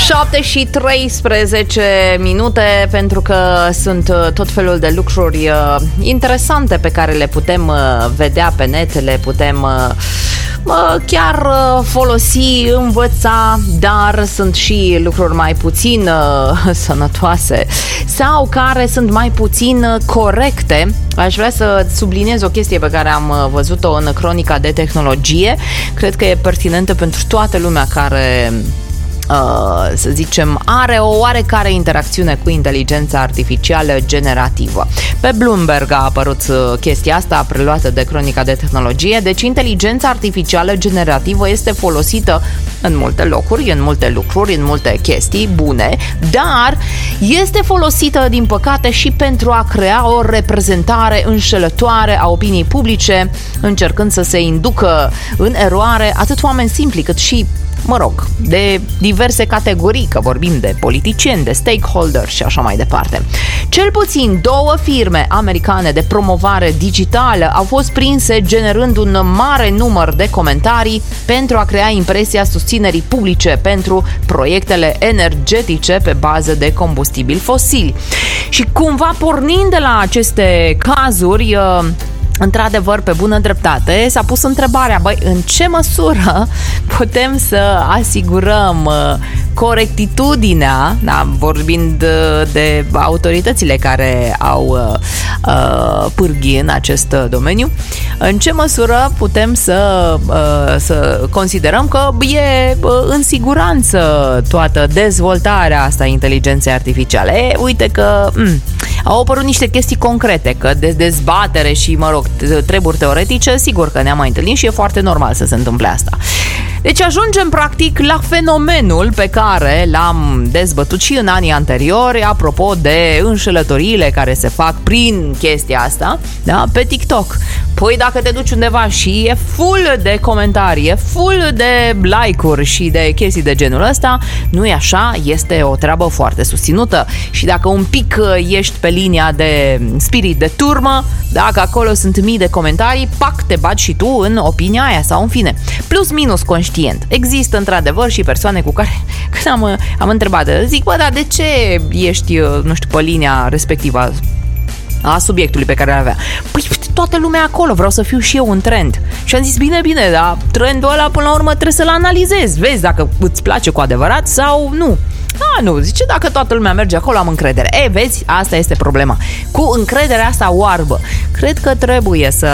7:13 pentru că sunt tot felul de lucruri interesante pe care le putem vedea pe net, le putem chiar folosi, învăța, dar sunt și lucruri mai puțin sănătoase sau care sunt mai puțin corecte. Aș vrea să subliniez o chestie pe care am văzut-o în cronica de tehnologie. Cred că e pertinentă pentru toată lumea care să zicem, are o oarecare interacțiune cu inteligența artificială generativă. Pe Bloomberg a apărut chestia asta, preluată de cronica de tehnologie. Deci inteligența artificială generativă este folosită în multe locuri, în multe lucruri, în multe chestii bune, dar este folosită, din păcate, și pentru a crea o reprezentare înșelătoare a opiniei publice, încercând să se inducă în eroare atât oameni simpli cât și, de diverse categorii, că vorbim de politicieni, de stakeholders și așa mai departe. Cel puțin 2 firme americane de promovare digitală au fost prinse generând un mare număr de comentarii pentru a crea impresia susținerii publice pentru proiectele energetice pe bază de combustibili fosili. Și cumva, pornind de la aceste cazuri, într-adevăr, pe bună dreptate, s-a pus întrebarea, în ce măsură putem să asigurăm corectitudinea, vorbind de autoritățile care au pârghii în acest domeniu, în ce măsură putem să considerăm că e în siguranță toată dezvoltarea asta inteligenței artificiale. Uite că au apărut niște chestii concrete, că de dezbatere și, treburi teoretice, sigur că ne-am mai întâlnit și e foarte normal să se întâmple asta. Deci ajungem practic la fenomenul pe care l-am dezbătut și în anii anteriori, apropo de înșelătoriile care se fac prin chestia asta, pe TikTok. Păi dacă te duci undeva și e full de comentarii, e full de like-uri și de chestii de genul ăsta, nu e așa, este o treabă foarte susținută. Și dacă un pic ești pe linia de spirit de turmă, dacă acolo sunt mii de comentarii, te bagi și tu în opinia aia sau în fine. Plus minus conștient. Există într-adevăr și persoane cu care, când am întrebat, zic, dar de ce ești, pe linia respectivă a subiectului pe care îl avea? Păi toată lumea acolo, vreau să fiu și eu un trend. Și am zis, bine, dar trendul ăla până la urmă trebuie să-l analizezi, vezi dacă îți place cu adevărat sau nu. Nu, zice, dacă toată lumea merge acolo, am încredere. Vezi, asta este problema. Cu încrederea asta oarbă. Cred că trebuie să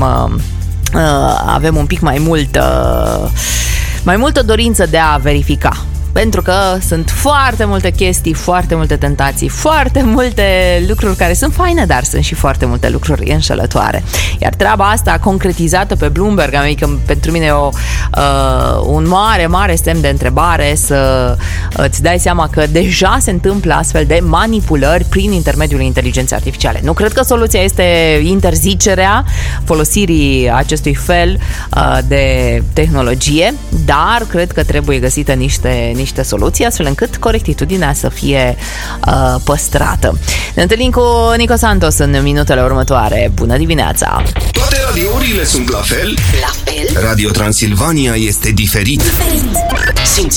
avem un pic mai multă dorință de a verifica. Pentru că sunt foarte multe chestii, foarte multe tentații, foarte multe lucruri care sunt faine, dar sunt și foarte multe lucruri înșelătoare. Iar treaba asta concretizată pe Bloomberg, adică pentru mine e un mare semn de întrebare să îți dai seama că deja se întâmplă astfel de manipulări prin intermediul inteligenței artificiale. Nu cred că soluția este interzicerea folosirii acestui fel de tehnologie, dar cred că trebuie găsite niște soluții astfel încât corectitudinea să fie păstrată. Ne întâlnim cu Nico Santos în minutele următoare. Bună dimineața! Toate radiourile sunt la fel? La fel? Radio Transilvania este diferit. Simți